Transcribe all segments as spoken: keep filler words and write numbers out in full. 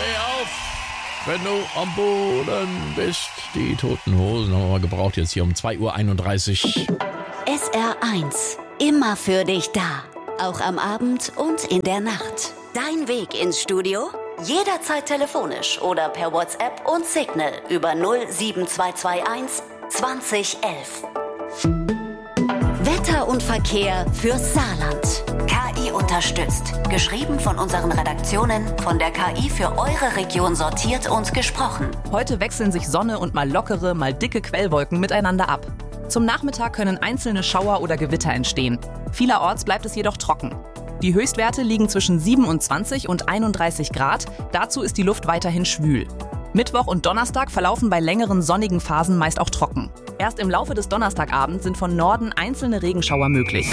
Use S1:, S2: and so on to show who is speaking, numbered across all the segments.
S1: Steh auf, wenn du am Boden bist. Die Toten Hosen haben wir mal gebraucht jetzt hier um zwei Uhr einunddreißig.
S2: S R eins. Immer für dich da. Auch am Abend und in der Nacht. Dein Weg ins Studio? Jederzeit telefonisch oder per WhatsApp und Signal über null sieben zwei zwei eins zwanzig elf. Wetter und Verkehr fürs Saarland. K I unterstützt. Geschrieben von unseren Redaktionen, von der K I für eure Region sortiert und gesprochen.
S3: Heute wechseln sich Sonne und mal lockere, mal dicke Quellwolken miteinander ab. Zum Nachmittag können einzelne Schauer oder Gewitter entstehen. Vielerorts bleibt es jedoch trocken. Die Höchstwerte liegen zwischen siebenundzwanzig und einunddreißig Grad. Dazu ist die Luft weiterhin schwül. Mittwoch und Donnerstag verlaufen bei längeren sonnigen Phasen meist auch trocken. Erst im Laufe des Donnerstagabends sind von Norden einzelne Regenschauer möglich.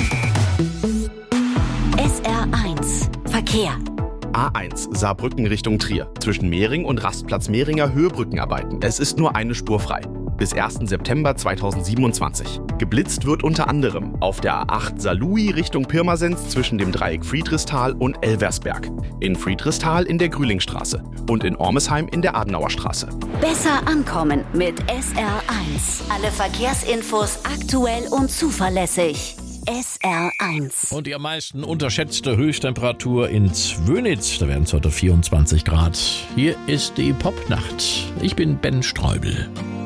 S2: S R eins. Verkehr.
S4: A eins Saarbrücken Richtung Trier. Zwischen Mehring und Rastplatz Mehringer Höhebrückenarbeiten. Es ist nur eine Spur frei. Bis ersten September zweitausendsiebenundzwanzig. Geblitzt wird unter anderem auf der A acht Saarlouis Richtung Pirmasens zwischen dem Dreieck Friedrichsthal und Elversberg. In Friedrichsthal in der Grühlingstraße und in Ormesheim in der Adenauerstraße.
S2: Besser ankommen mit S R eins. Alle Verkehrsinfos aktuell und zuverlässig. S R eins.
S1: Und die am meisten unterschätzte Höchsttemperatur in Zwönitz. Da werden es heute vierundzwanzig Grad. Hier ist die Popnacht. Ich bin Ben Streubel.